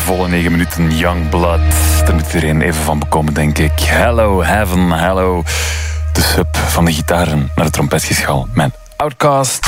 volle 9 minuten Youngblood. Daar moet iedereen even van bekomen, denk ik. Hello Heaven, hello. De sub van de gitaren naar het trompetgeschal. Mijn Outcast.